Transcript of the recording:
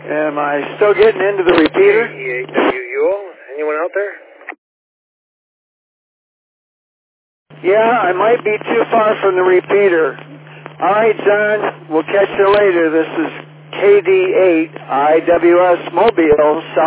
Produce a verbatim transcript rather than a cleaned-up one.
Am I still getting into the repeater? E eight W U. Anyone out there? Yeah, I might be too far from the repeater. All right, John, we'll catch you later. This is K D eight I W S Mobile, South